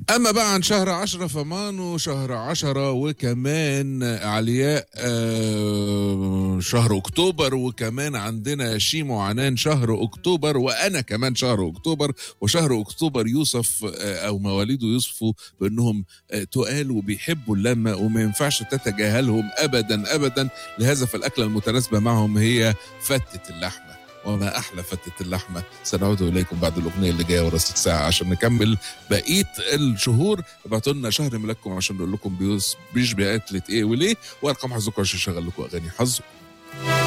أما بقى عن شهر 10 فمانو شهر 10 وكمان علياء شهر أكتوبر، وكمان عندنا شيمو وعنان شهر أكتوبر، وأنا كمان شهر أكتوبر. وشهر أكتوبر يوصف أو مواليده يوصفوا بأنهم تقال وبيحبوا اللمة وما ينفعش تتجاهلهم أبدا أبدا. لهذا فالأكلة المتناسبة معهم هي فتة اللحمة. وما أحلى فتة اللحمة. سنعود إليكم بعد الأغنية اللي جاية ورا 6 ساعة عشان نكمل بقية الشهور. ابعتوا لنا شهر ميلادكم عشان نقول لكم بيشبه أكلة إيه وليه، وأرقام حظكم عشان نشغل لكم أغاني حظكم.